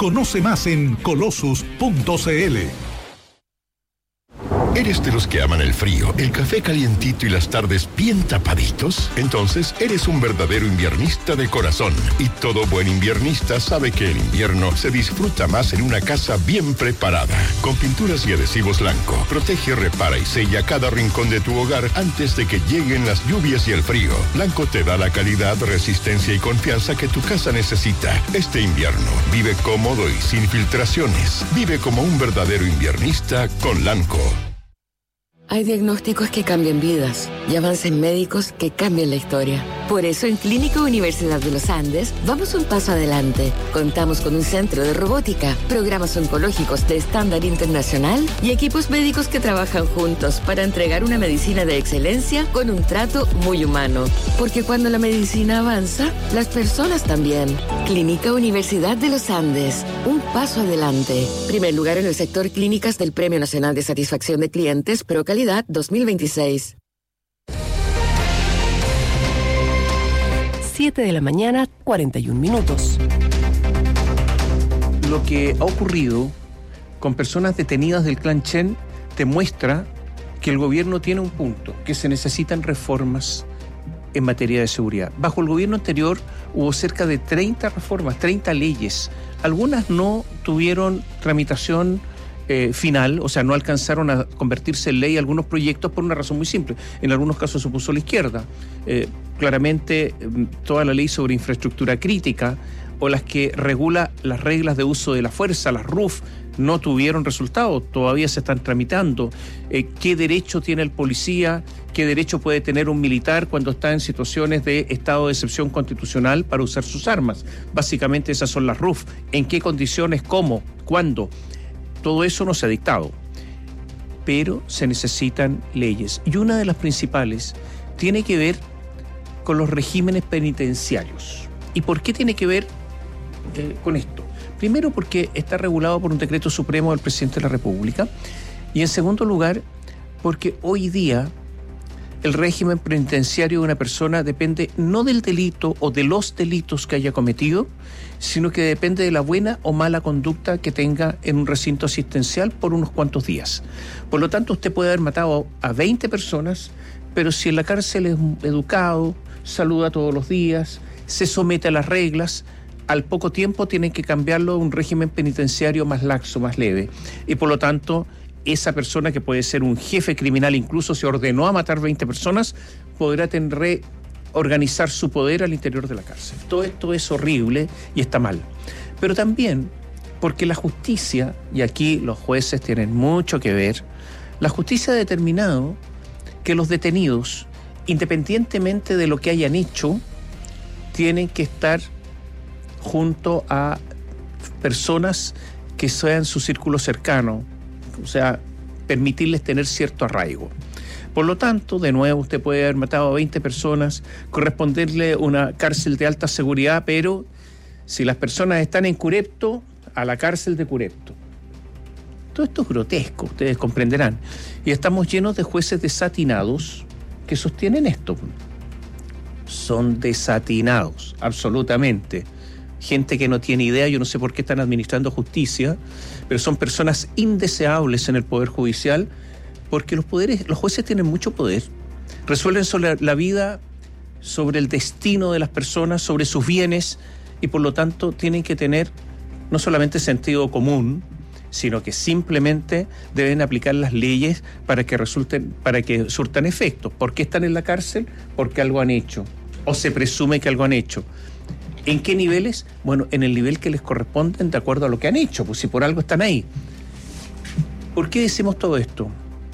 Conoce más en colossus.cl. ¿Eres de los que aman el frío, el café calientito y las tardes bien tapaditos? Entonces, eres un verdadero inviernista de corazón. Y todo buen inviernista sabe que el invierno se disfruta más en una casa bien preparada. Con pinturas y adhesivos Lanco, protege, repara y sella cada rincón de tu hogar antes de que lleguen las lluvias y el frío. Lanco te da la calidad, resistencia y confianza que tu casa necesita. Este invierno, vive cómodo y sin filtraciones. Vive como un verdadero inviernista con Lanco. Hay diagnósticos que cambian vidas y avances médicos que cambian la historia. Por eso en Clínica Universidad de los Andes vamos un paso adelante. Contamos con un centro de robótica, programas oncológicos de estándar internacional y equipos médicos que trabajan juntos para entregar una medicina de excelencia con un trato muy humano. Porque cuando la medicina avanza, las personas también. Clínica Universidad de los Andes, un paso adelante. Primer lugar en el sector clínicas del Premio Nacional de Satisfacción de Clientes Pro Calidad 2026. 7 de la mañana, 41 minutos. Lo que ha ocurrido con personas detenidas del clan Chen demuestra que el gobierno tiene un punto, que se necesitan reformas en materia de seguridad. Bajo el gobierno anterior hubo cerca de 30 reformas, 30 leyes. Algunas no tuvieron tramitación final, o sea, no alcanzaron a convertirse en ley algunos proyectos por una razón muy simple. En algunos casos se opuso la izquierda. Claramente, toda la ley sobre infraestructura crítica o las que regula las reglas de uso de la fuerza, las RUF, no tuvieron resultado, todavía se están tramitando. ¿Qué derecho tiene el policía? ¿Qué derecho puede tener un militar cuando está en situaciones de estado de excepción constitucional para usar sus armas? Básicamente esas son las RUF. ¿En qué condiciones? ¿Cómo? ¿Cuándo? Todo eso no se ha dictado, pero se necesitan leyes. Y una de las principales tiene que ver con los regímenes penitenciarios. ¿Y por qué tiene que ver con esto? Primero, porque está regulado por un decreto supremo del presidente de la República. Y en segundo lugar, porque hoy día el régimen penitenciario de una persona depende no del delito o de los delitos que haya cometido, sino que depende de la buena o mala conducta que tenga en un recinto asistencial por unos cuantos días. Por lo tanto, usted puede haber matado a 20 personas, pero si en la cárcel es educado, saluda todos los días, se somete a las reglas, al poco tiempo tienen que cambiarlo a un régimen penitenciario más laxo, más leve. Y por lo tanto, esa persona que puede ser un jefe criminal, incluso se ordenó a matar 20 personas, podrá organizar su poder al interior de la cárcel. Todo esto es horrible y está mal. Pero también porque la justicia, y aquí los jueces tienen mucho que ver, la justicia ha determinado que los detenidos, independientemente de lo que hayan hecho, tienen que estar junto a personas que sean su círculo cercano, o sea, permitirles tener cierto arraigo. Por lo tanto, de nuevo, usted puede haber matado a 20 personas, corresponderle una cárcel de alta seguridad, pero si las personas están en Curepto, a la cárcel de Curepto. Todo esto es grotesco, ustedes comprenderán. Y estamos llenos de jueces desatinados que sostienen esto. Son desatinados, absolutamente. Gente que no tiene idea, yo no sé por qué están administrando justicia, pero son personas indeseables en el Poder Judicial, porque los jueces tienen mucho poder, resuelven sobre la vida, sobre el destino de las personas, sobre sus bienes, y por lo tanto tienen que tener no solamente sentido común, sino que simplemente deben aplicar las leyes para que surtan efectos. ¿Por qué están en la cárcel? Porque algo han hecho, o se presume que algo han hecho. ¿En qué niveles? Bueno, en el nivel que les corresponde de acuerdo a lo que han hecho, pues si por algo están ahí. ¿Por qué decimos todo esto?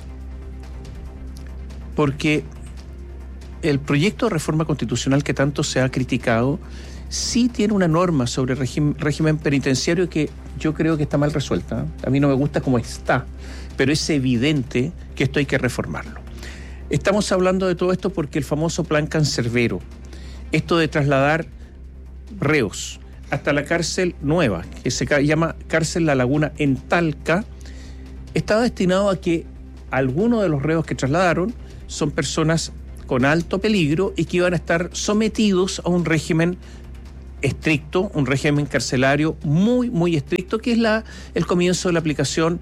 Porque el proyecto de reforma constitucional que tanto se ha criticado sí tiene una norma sobre régimen penitenciario que yo creo que está mal resuelta. A mí no me gusta cómo está, pero es evidente que esto hay que reformarlo. Estamos hablando de todo esto porque el famoso plan Cancerbero, esto de trasladar reos hasta la cárcel nueva, que se llama Cárcel La Laguna en Talca, estaba destinado a que algunos de los reos que trasladaron son personas con alto peligro y que iban a estar sometidos a un régimen estricto, un régimen carcelario muy, muy estricto, que es el comienzo de la aplicación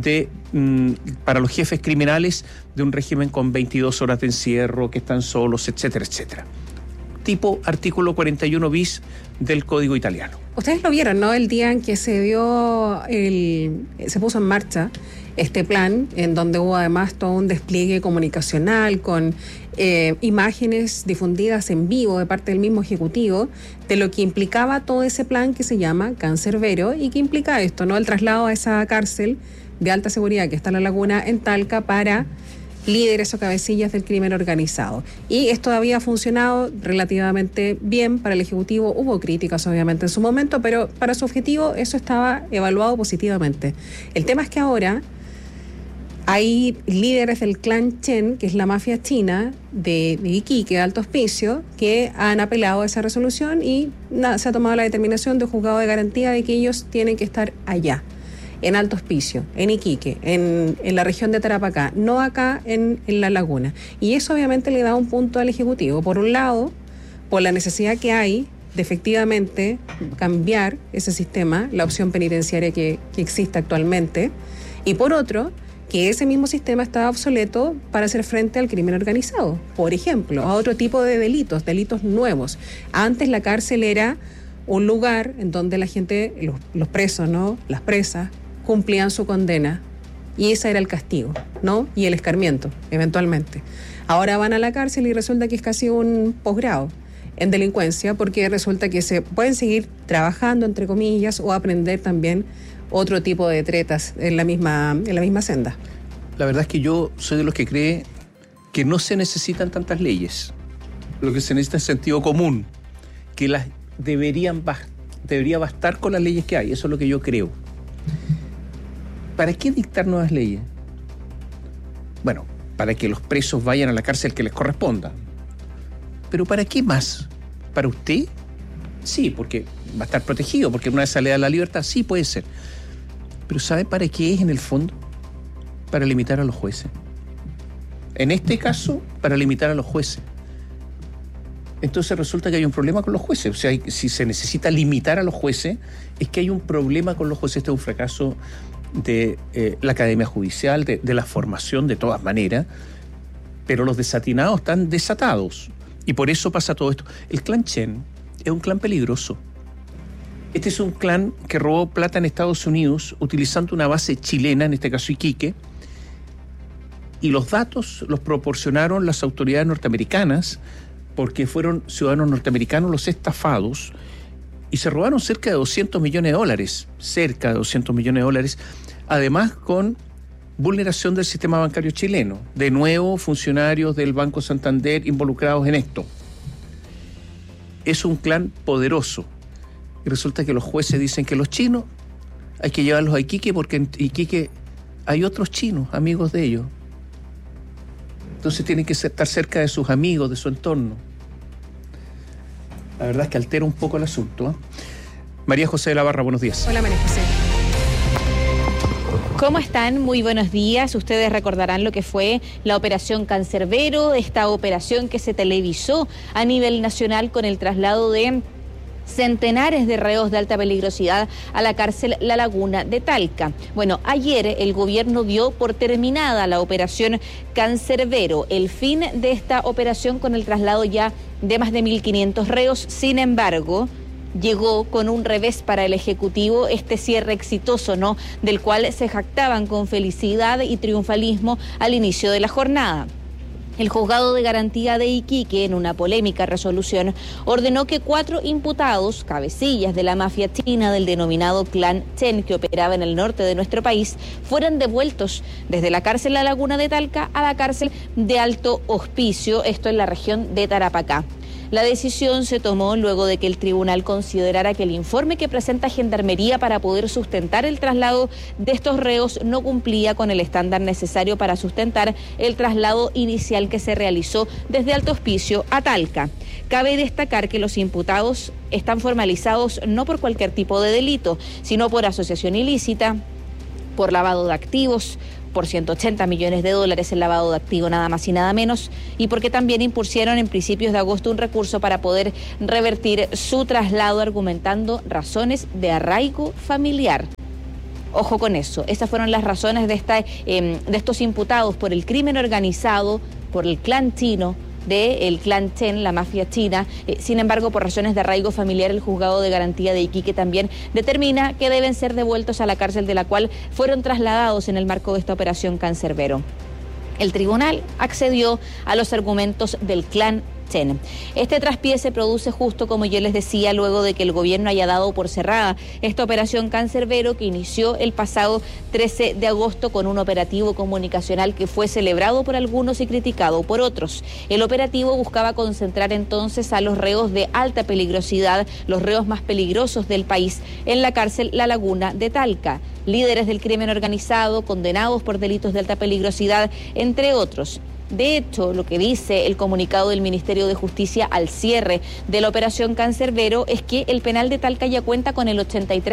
para los jefes criminales de un régimen con 22 horas de encierro, que están solos, etcétera, etcétera. Tipo artículo 41 bis del Código Italiano. Ustedes lo vieron, ¿no? El día en que se puso en marcha este plan, en donde hubo además todo un despliegue comunicacional con imágenes difundidas en vivo de parte del mismo Ejecutivo de lo que implicaba todo ese plan que se llama Cancerbero y que implica esto, ¿no? El traslado a esa cárcel de alta seguridad que está en La Laguna, en Talca, para líderes o cabecillas del crimen organizado. Y esto había funcionado relativamente bien para el Ejecutivo. Hubo críticas, obviamente, en su momento, pero para su objetivo eso estaba evaluado positivamente. El tema es que ahora hay líderes del clan Chen, que es la mafia china de Iquique, de Alto Hospicio, que han apelado a esa resolución y se ha tomado la determinación del juzgado de garantía de que ellos tienen que estar allá, en Alto Hospicio, en Iquique, en la región de Tarapacá, no acá en La Laguna. Y eso obviamente le da un punto al Ejecutivo. Por un lado, por la necesidad que hay de efectivamente cambiar ese sistema, la opción penitenciaria que existe actualmente, y por otro, que ese mismo sistema está obsoleto para hacer frente al crimen organizado, por ejemplo, a otro tipo de delitos nuevos. Antes la cárcel era un lugar en donde la gente, los presos, ¿no? Las presas, cumplían su condena y ese era el castigo, ¿no? Y el escarmiento, eventualmente. Ahora van a la cárcel y resulta que es casi un posgrado en delincuencia, porque resulta que se pueden seguir trabajando, entre comillas, o aprender también otro tipo de tretas en la misma senda. La verdad es que yo soy de los que cree que no se necesitan tantas leyes. Lo que se necesita es sentido común, que las debería bastar con las leyes que hay. Eso es lo que yo creo. ¿Para qué dictar nuevas leyes? Bueno, para que los presos vayan a la cárcel que les corresponda. ¿Pero para qué más? ¿Para usted? Sí, porque va a estar protegido, porque una vez sale a la libertad, sí puede ser. Pero ¿sabe para qué es en el fondo? Para limitar a los jueces. En este caso, para limitar a los jueces. Entonces resulta que hay un problema con los jueces. O sea, si se necesita limitar a los jueces, es que hay un problema con los jueces. Este es un fracaso de la Academia Judicial, de la formación de todas maneras, pero los desatinados están desatados. Y por eso pasa todo esto. El clan Chen es un clan peligroso. Este es un clan que robó plata en Estados Unidos utilizando una base chilena, en este caso Iquique, y los datos los proporcionaron las autoridades norteamericanas porque fueron ciudadanos norteamericanos los estafados y se robaron cerca de $200 millones, además con vulneración del sistema bancario chileno. De nuevo, funcionarios del Banco Santander involucrados en esto. Es un clan poderoso. Y resulta que los jueces dicen que los chinos hay que llevarlos a Iquique porque en Iquique hay otros chinos, amigos de ellos. Entonces tienen que estar cerca de sus amigos, de su entorno. La verdad es que altera un poco el asunto, ¿eh? María José de la Barra, buenos días. Hola, María José. ¿Cómo están? Muy buenos días. Ustedes recordarán lo que fue la Operación Cancerbero, esta operación que se televisó a nivel nacional con el traslado de centenares de reos de alta peligrosidad a la cárcel La Laguna de Talca. Bueno, ayer el gobierno dio por terminada la operación Cancerbero, el fin de esta operación con el traslado ya de más de 1.500 reos. Sin embargo, llegó con un revés para el Ejecutivo este cierre exitoso, ¿no?, del cual se jactaban con felicidad y triunfalismo al inicio de la jornada. El juzgado de garantía de Iquique, en una polémica resolución, ordenó que 4 imputados, cabecillas de la mafia china del denominado clan Chen, que operaba en el norte de nuestro país, fueran devueltos desde la cárcel La Laguna de Talca a la cárcel de Alto Hospicio, esto en la región de Tarapacá. La decisión se tomó luego de que el tribunal considerara que el informe que presenta Gendarmería para poder sustentar el traslado de estos reos no cumplía con el estándar necesario para sustentar el traslado inicial que se realizó desde Alto Hospicio a Talca. Cabe destacar que los imputados están formalizados no por cualquier tipo de delito, sino por asociación ilícita, por lavado de activos, por 180 millones de dólares en lavado de activo, nada más y nada menos, y porque también impusieron en principios de agosto un recurso para poder revertir su traslado, argumentando razones de arraigo familiar. Ojo con eso, esas fueron las razones de estos imputados por el crimen organizado, por el clan chino, del clan Chen, la mafia china. Sin embargo, por razones de arraigo familiar, el juzgado de garantía de Iquique también determina que deben ser devueltos a la cárcel de la cual fueron trasladados en el marco de esta operación Cancerbero. El tribunal accedió a los argumentos del clan Chen. Este traspié se produce justo, como yo les decía, luego de que el gobierno haya dado por cerrada esta operación Cancerbero, que inició el pasado 13 de agosto con un operativo comunicacional que fue celebrado por algunos y criticado por otros. El operativo buscaba concentrar entonces a los reos de alta peligrosidad, los reos más peligrosos del país, en la cárcel La Laguna de Talca. Líderes del crimen organizado, condenados por delitos de alta peligrosidad, entre otros. De hecho, lo que dice el comunicado del Ministerio de Justicia al cierre de la operación Cancerbero es que el penal de Talca ya cuenta con el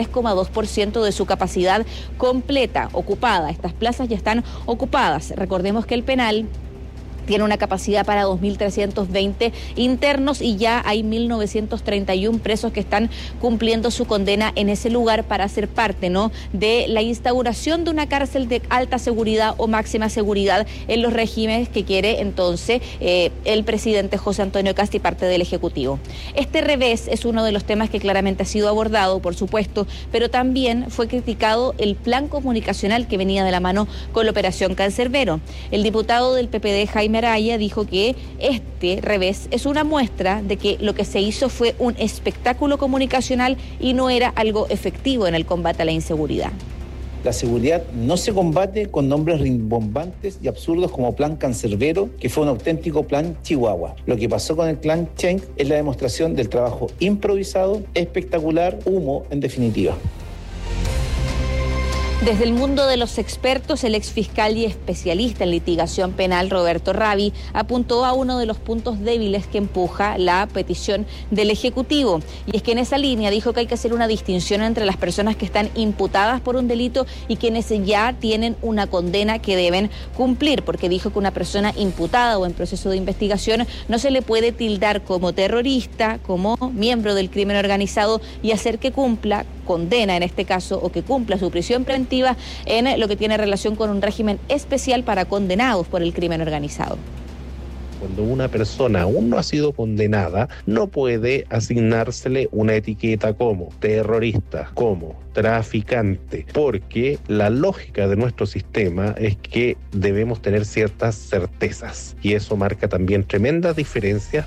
83,2% de su capacidad completa, ocupada. Estas plazas ya están ocupadas. Recordemos que el penal tiene una capacidad para 2.320 internos y ya hay 1.931 presos que están cumpliendo su condena en ese lugar para ser parte, ¿no?, de la instauración de una cárcel de alta seguridad o máxima seguridad en los regímenes que quiere entonces el presidente José Antonio Kast y parte del Ejecutivo. Este revés es uno de los temas que claramente ha sido abordado, por supuesto, pero también fue criticado el plan comunicacional que venía de la mano con la operación Cancerbero. El diputado del PPD, Jaime Araya, dijo que este revés es una muestra de que lo que se hizo fue un espectáculo comunicacional y no era algo efectivo en el combate a la inseguridad. La seguridad no se combate con nombres rimbombantes y absurdos como Plan Cancerbero, que fue un auténtico plan Chihuahua. Lo que pasó con el clan Chen es la demostración del trabajo improvisado, espectacular, humo en definitiva. Desde el mundo de los expertos, el exfiscal y especialista en litigación penal, Roberto Ravi, apuntó a uno de los puntos débiles que empuja la petición del Ejecutivo. Y es que en esa línea dijo que hay que hacer una distinción entre las personas que están imputadas por un delito y quienes ya tienen una condena que deben cumplir, porque dijo que una persona imputada o en proceso de investigación no se le puede tildar como terrorista, como miembro del crimen organizado y hacer que cumpla condena en este caso o que cumpla su prisión preventiva en lo que tiene relación con un régimen especial para condenados por el crimen organizado. Cuando una persona aún no ha sido condenada, no puede asignársele una etiqueta como terrorista, como traficante, porque la lógica de nuestro sistema es que debemos tener ciertas certezas y eso marca también tremendas diferencias.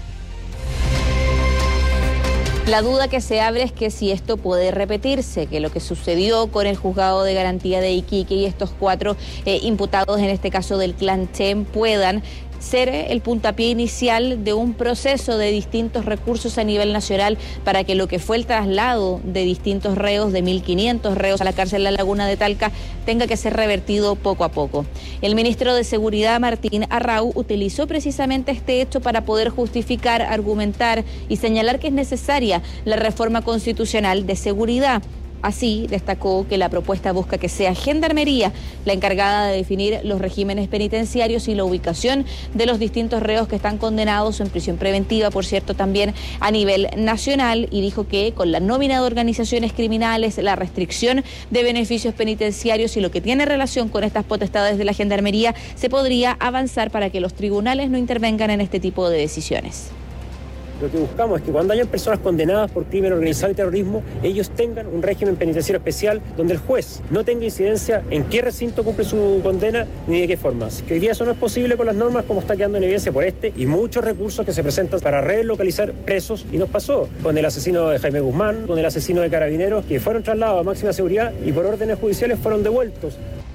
La duda que se abre es que si esto puede repetirse, que lo que sucedió con el juzgado de garantía de Iquique y estos 4 imputados, en este caso del clan Chen, puedan ser el puntapié inicial de un proceso de distintos recursos a nivel nacional para que lo que fue el traslado de distintos reos, de 1.500 reos a la cárcel La Laguna de Talca, tenga que ser revertido poco a poco. El ministro de Seguridad, Martín Arrau, utilizó precisamente este hecho para poder justificar, argumentar y señalar que es necesaria la reforma constitucional de seguridad. Así, destacó que la propuesta busca que sea Gendarmería la encargada de definir los regímenes penitenciarios y la ubicación de los distintos reos que están condenados en prisión preventiva, por cierto, también a nivel nacional, y dijo que con la nómina de organizaciones criminales, la restricción de beneficios penitenciarios y lo que tiene relación con estas potestades de la Gendarmería, se podría avanzar para que los tribunales no intervengan en este tipo de decisiones. Lo que buscamos es que cuando hayan personas condenadas por crimen organizado y terrorismo, ellos tengan un régimen penitenciario especial donde el juez no tenga incidencia en qué recinto cumple su condena ni de qué forma. Que hoy día eso no es posible con las normas, como está quedando en evidencia por y muchos recursos que se presentan para relocalizar presos. Y nos pasó con el asesino de Jaime Guzmán, con el asesino de Carabineros, que fueron trasladados a máxima seguridad y por órdenes judiciales fueron devueltos.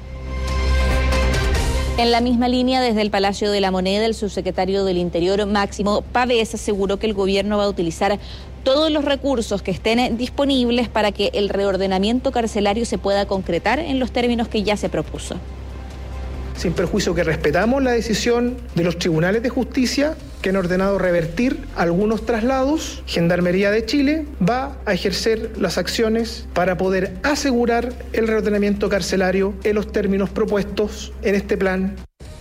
En la misma línea, desde el Palacio de la Moneda, el subsecretario del Interior, Máximo Pavés, aseguró que el gobierno va a utilizar todos los recursos que estén disponibles para que el reordenamiento carcelario se pueda concretar en los términos que ya se propuso. Sin perjuicio que respetamos la decisión de los tribunales de justicia, que han ordenado revertir algunos traslados, Gendarmería de Chile va a ejercer las acciones para poder asegurar el reordenamiento carcelario en los términos propuestos en este plan.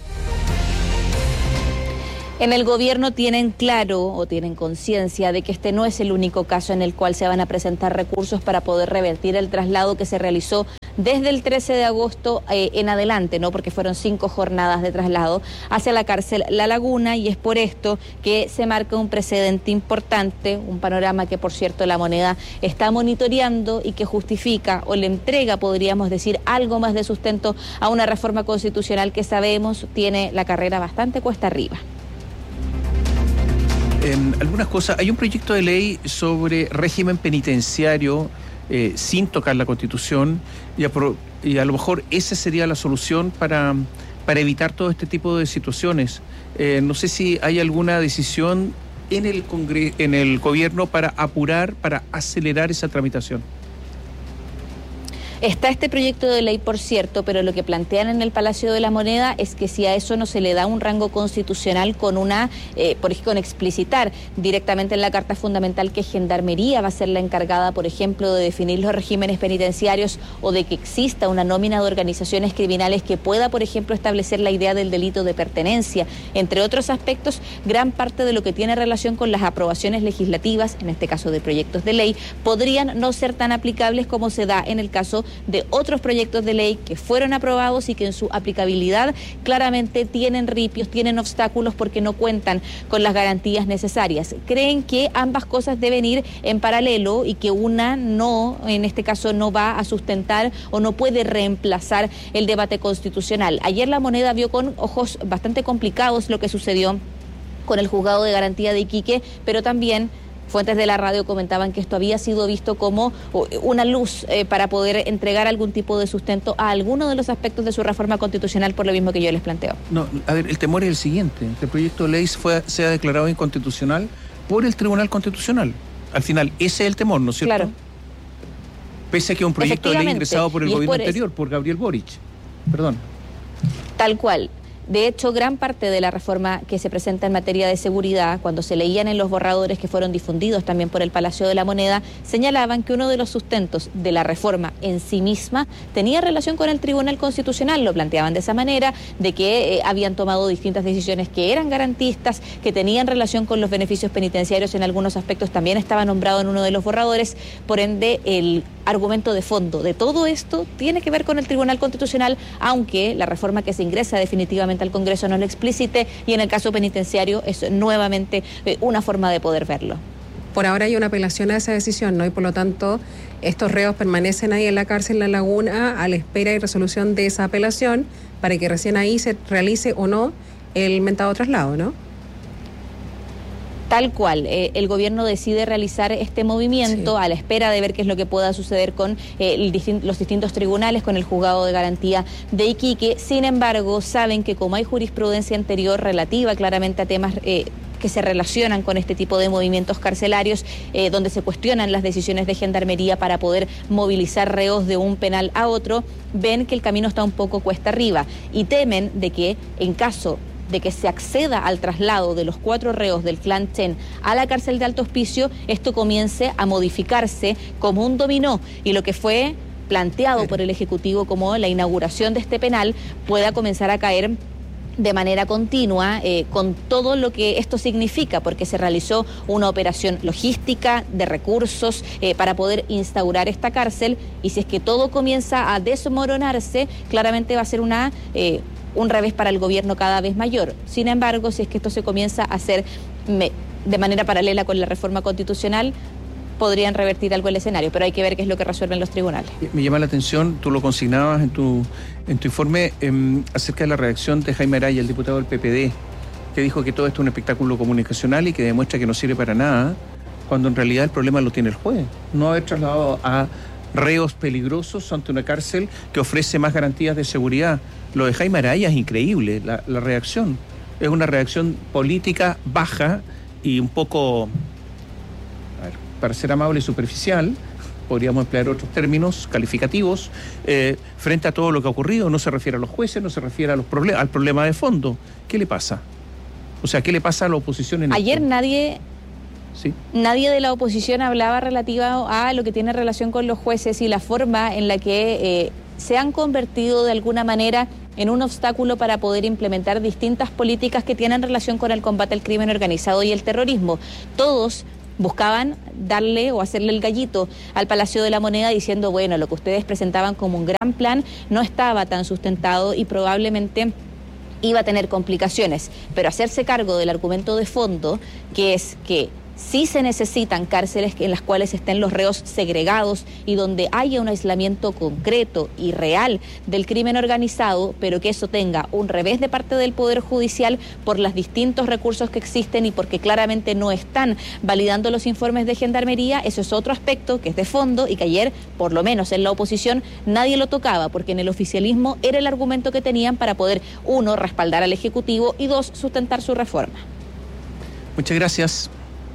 En el gobierno tienen claro o tienen conciencia de que este no es el único caso en el cual se van a presentar recursos para poder revertir el traslado que se realizó desde el 13 de agosto en adelante, ¿no? Porque fueron 5 jornadas de traslado hacia la cárcel La Laguna, y es por esto que se marca un precedente importante, un panorama que, por cierto, La Moneda está monitoreando y que justifica o le entrega, podríamos decir, algo más de sustento a una reforma constitucional que sabemos tiene la carrera bastante cuesta arriba. Algunas cosas. Hay un proyecto de ley sobre régimen penitenciario sin tocar la Constitución y a lo mejor esa sería la solución para evitar todo este tipo de situaciones. No sé si hay alguna decisión en el gobierno para apurar, para acelerar esa tramitación. Está este proyecto de ley, por cierto, pero lo que plantean en el Palacio de la Moneda es que si a eso no se le da un rango constitucional con con explicitar directamente en la Carta Fundamental que Gendarmería va a ser la encargada, por ejemplo, de definir los regímenes penitenciarios, o de que exista una nómina de organizaciones criminales que pueda, por ejemplo, establecer la idea del delito de pertenencia, entre otros aspectos, gran parte de lo que tiene relación con las aprobaciones legislativas, en este caso de proyectos de ley, podrían no ser tan aplicables como se da en el caso de otros proyectos de ley que fueron aprobados y que en su aplicabilidad claramente tienen ripios, tienen obstáculos porque no cuentan con las garantías necesarias. Creen que ambas cosas deben ir en paralelo y que una no, en este caso, no va a sustentar o no puede reemplazar el debate constitucional. Ayer La Moneda vio con ojos bastante complicados lo que sucedió con el Juzgado de Garantía de Iquique, pero también fuentes de la radio comentaban que esto había sido visto como una luz para poder entregar algún tipo de sustento a alguno de los aspectos de su reforma constitucional, por lo mismo que yo les planteo. No, a ver, el temor es el siguiente: el proyecto de ley sea declarado inconstitucional por el Tribunal Constitucional. Al final, ese es el temor, ¿no es cierto? Claro. Pese a que un proyecto de ley ingresado por el gobierno anterior, por Gabriel Boric. Perdón. Tal cual. De hecho, gran parte de la reforma que se presenta en materia de seguridad, cuando se leían en los borradores que fueron difundidos también por el Palacio de la Moneda, señalaban que uno de los sustentos de la reforma en sí misma tenía relación con el Tribunal Constitucional. Lo planteaban de esa manera, de que habían tomado distintas decisiones que eran garantistas, que tenían relación con los beneficios penitenciarios en algunos aspectos, también estaba nombrado en uno de los borradores. Por ende, el argumento de fondo de todo esto tiene que ver con el Tribunal Constitucional, aunque la reforma que se ingresa definitivamente al Congreso no lo explicite, y en el caso penitenciario es nuevamente una forma de poder verlo. Por ahora hay una apelación a esa decisión, ¿no? Y por lo tanto, estos reos permanecen ahí en la cárcel La Laguna a la espera y resolución de esa apelación para que recién ahí se realice o no el mentado traslado, ¿no? Tal cual, el gobierno decide realizar este movimiento a la espera de ver qué es lo que pueda suceder con los distintos tribunales, con el Juzgado de Garantía de Iquique. Sin embargo, saben que como hay jurisprudencia anterior relativa claramente a temas que se relacionan con este tipo de movimientos carcelarios, donde se cuestionan las decisiones de Gendarmería para poder movilizar reos de un penal a otro, ven que el camino está un poco cuesta arriba y temen de que en caso de que se acceda al traslado de los 4 reos del clan Chen a la cárcel de Alto Hospicio, esto comience a modificarse como un dominó, y lo que fue planteado por el Ejecutivo como la inauguración de este penal pueda comenzar a caer de manera continua, con todo lo que esto significa, porque se realizó una operación logística de recursos para poder instaurar esta cárcel, y si es que todo comienza a desmoronarse, claramente va a ser un revés para el gobierno cada vez mayor. Sin embargo, si es que esto se comienza a hacer de manera paralela con la reforma constitucional, podrían revertir algo el escenario, pero hay que ver qué es lo que resuelven los tribunales. Me llama la atención, tú lo consignabas en tu informe, acerca de la reacción de Jaime Araya, el diputado del PPD, que dijo que todo esto es un espectáculo comunicacional y que demuestra que no sirve para nada, cuando en realidad el problema lo tiene el juez. No haber trasladado a reos peligrosos ante una cárcel que ofrece más garantías de seguridad. Lo de Jaime Araya es increíble, la reacción. Es una reacción política baja y un poco, para ser amable y superficial, podríamos emplear otros términos calificativos, frente a todo lo que ha ocurrido. No se refiere a los jueces, no se refiere a al problema de fondo. ¿Qué le pasa? O sea, ¿qué le pasa a la oposición en Ayer esto? Nadie de la oposición hablaba relativa a lo que tiene relación con los jueces y la forma en la que se han convertido de alguna manera en un obstáculo para poder implementar distintas políticas que tienen relación con el combate al crimen organizado y el terrorismo. Todos buscaban darle o hacerle el gallito al Palacio de la Moneda diciendo, bueno, lo que ustedes presentaban como un gran plan no estaba tan sustentado y probablemente iba a tener complicaciones. Pero hacerse cargo del argumento de fondo, que es que sí se necesitan cárceles en las cuales estén los reos segregados y donde haya un aislamiento concreto y real del crimen organizado, pero que eso tenga un revés de parte del Poder Judicial por los distintos recursos que existen y porque claramente no están validando los informes de Gendarmería. Eso es otro aspecto que es de fondo y que ayer, por lo menos en la oposición, nadie lo tocaba, porque en el oficialismo era el argumento que tenían para poder, uno, respaldar al Ejecutivo y dos, sustentar su reforma. Muchas gracias.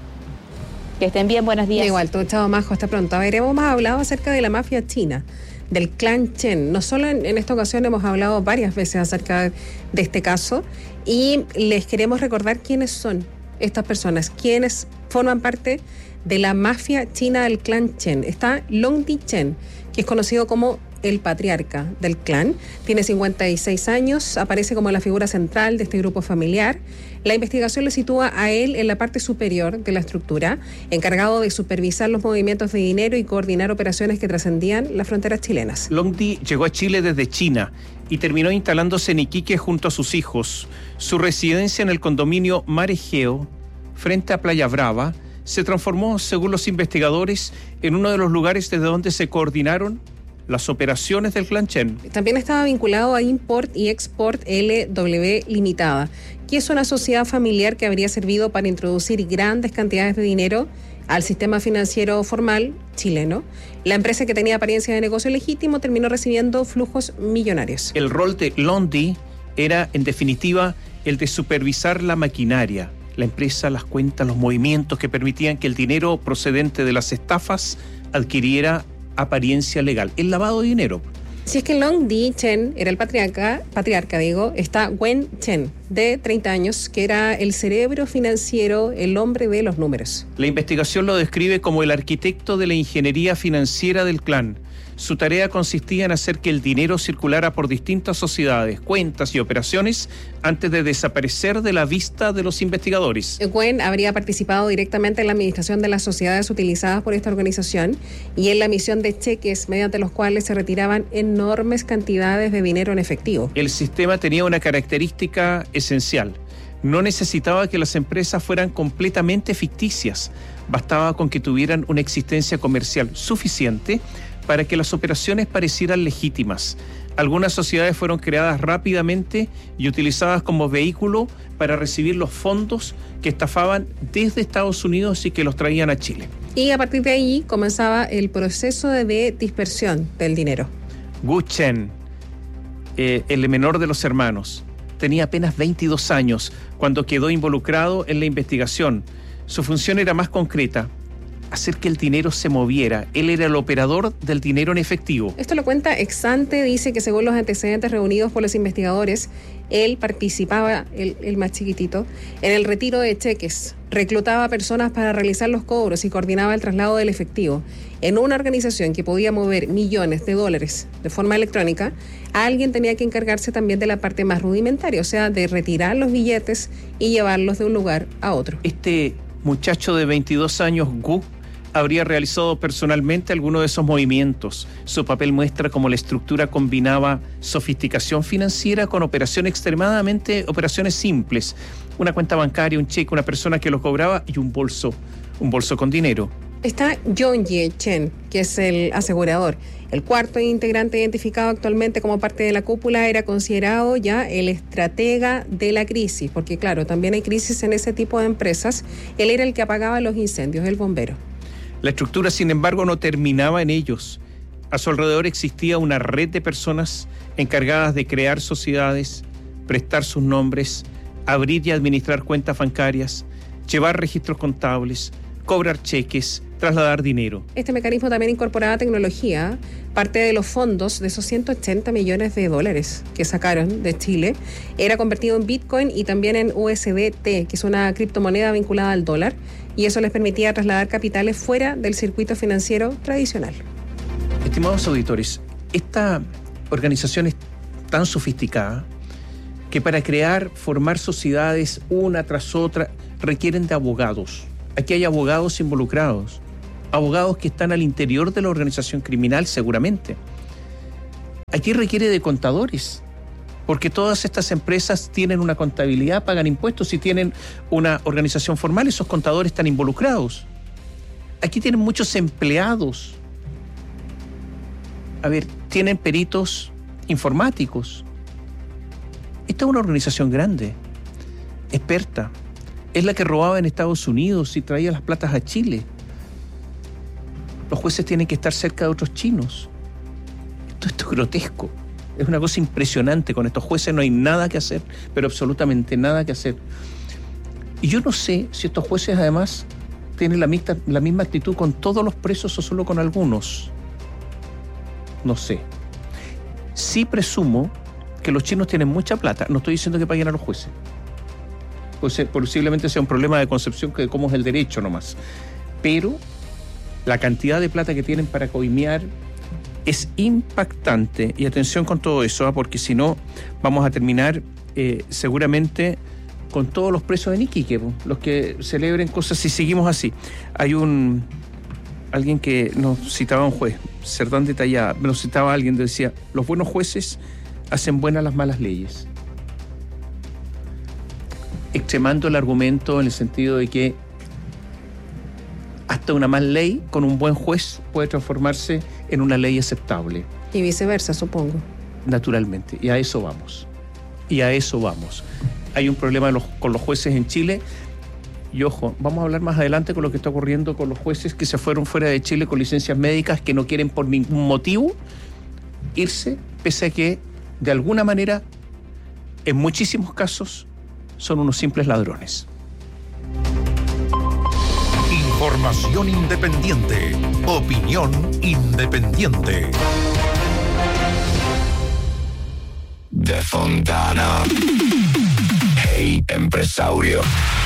Que estén bien, buenos días. Igual, todo chao, Majo, hasta pronto. A ver, hemos hablado acerca de la mafia china, del clan Chen. No solo en esta ocasión, hemos hablado varias veces acerca de este caso y les queremos recordar quiénes son estas personas, quiénes forman parte de la mafia china del clan Chen. Está Long Di Chen, que es conocido como el patriarca del clan. Tiene 56 años, aparece como la figura central de este grupo familiar. La investigación le sitúa a él en la parte superior de la estructura, encargado de supervisar los movimientos de dinero y coordinar operaciones que trascendían las fronteras chilenas. Long Di llegó a Chile desde China y terminó instalándose en Iquique junto a sus hijos. Su residencia en el condominio Mar Egeo, frente a Playa Brava, se transformó, según los investigadores, en uno de los lugares desde donde se coordinaron las operaciones del clan Chen. También estaba vinculado a Import y Export LW Limitada, que es una sociedad familiar que habría servido para introducir grandes cantidades de dinero al sistema financiero formal chileno. La empresa, que tenía apariencia de negocio legítimo, terminó recibiendo flujos millonarios. El rol de Long Di era, en definitiva, el de supervisar la maquinaria, la empresa, las cuentas, los movimientos que permitían que el dinero procedente de las estafas adquiriera apariencia legal, el lavado de dinero. Si es que Long Di Chen era el patriarca, está Wen Chen, de 30 años, que era el cerebro financiero, el hombre de los números. La investigación lo describe como el arquitecto de la ingeniería financiera del clan. Su tarea consistía en hacer que el dinero circulara por distintas sociedades, cuentas y operaciones antes de desaparecer de la vista de los investigadores. Wen habría participado directamente en la administración de las sociedades utilizadas por esta organización y en la emisión de cheques mediante los cuales se retiraban enormes cantidades de dinero en efectivo. El sistema tenía una característica esencial. No necesitaba que las empresas fueran completamente ficticias. Bastaba con que tuvieran una existencia comercial suficiente para que las operaciones parecieran legítimas. Algunas sociedades fueron creadas rápidamente y utilizadas como vehículo para recibir los fondos que estafaban desde Estados Unidos y que los traían a Chile. Y a partir de ahí comenzaba el proceso de dispersión del dinero. Gu Chen, el menor de los hermanos, tenía apenas 22 años cuando quedó involucrado en la investigación. Su función era más concreta: hacer que el dinero se moviera. Él era el operador del dinero en efectivo. Esto lo cuenta ex ante, dice que según los antecedentes reunidos por los investigadores, él participaba, el más chiquitito, en el retiro de cheques, reclutaba personas para realizar los cobros y coordinaba el traslado del efectivo. En una organización que podía mover millones de dólares de forma electrónica, alguien tenía que encargarse también de la parte más rudimentaria, o sea, de retirar los billetes y llevarlos de un lugar a otro. Este muchacho de 22 años, Gu, habría realizado personalmente alguno de esos movimientos. Su papel muestra cómo la estructura combinaba sofisticación financiera con operaciones simples. Una cuenta bancaria, un cheque, una persona que lo cobraba y un bolso con dinero. Está Yong-Ye Chen, que es el asegurador. El cuarto integrante identificado actualmente como parte de la cúpula era considerado ya el estratega de la crisis, porque claro, también hay crisis en ese tipo de empresas. Él era el que apagaba los incendios, el bombero. La estructura, sin embargo, no terminaba en ellos. A su alrededor existía una red de personas encargadas de crear sociedades, prestar sus nombres, abrir y administrar cuentas bancarias, llevar registros contables, cobrar cheques, trasladar dinero. Este mecanismo también incorporaba tecnología. Parte de los fondos de esos 180 millones de dólares que sacaron de Chile era convertido en Bitcoin y también en USDT, que es una criptomoneda vinculada al dólar, y eso les permitía trasladar capitales fuera del circuito financiero tradicional. Estimados auditores, esta organización es tan sofisticada que para formar sociedades una tras otra, requieren de abogados. Aquí hay abogados involucrados, abogados que están al interior de la organización criminal seguramente. Aquí requiere de contadores, porque todas estas empresas tienen una contabilidad, pagan impuestos y tienen una organización formal, esos contadores están involucrados. Aquí tienen muchos empleados. A ver, tienen peritos informáticos. Esta es una organización grande, experta. Es la que robaba en Estados Unidos y traía las platas a Chile. Los jueces tienen que estar cerca de otros chinos. Esto es grotesco. Es una cosa impresionante. Con estos jueces no hay nada que hacer, pero absolutamente nada que hacer. Y yo no sé si estos jueces además tienen la misma actitud con todos los presos o solo con algunos. No sé. Sí presumo que los chinos tienen mucha plata. No estoy diciendo que paguen a los jueces. Posiblemente sea un problema de concepción de cómo es el derecho nomás. Pero la cantidad de plata que tienen para coimear es impactante. Y atención con todo eso, porque si no vamos a terminar seguramente con todos los presos en Iquique, los que celebren cosas si seguimos así. Hay alguien que nos citaba un juez, Cerdán de Tallada, nos citaba alguien que decía, los buenos jueces hacen buenas las malas leyes. Extremando el argumento en el sentido de que hasta una mal ley con un buen juez puede transformarse en una ley aceptable. Y viceversa, supongo. Naturalmente, y a eso vamos. Hay un problema con los jueces en Chile. Y ojo, vamos a hablar más adelante con lo que está ocurriendo con los jueces que se fueron fuera de Chile con licencias médicas, que no quieren por ningún motivo irse, pese a que de alguna manera, en muchísimos casos, son unos simples ladrones. Información independiente. Opinión independiente. De Fontana. Hey, empresario.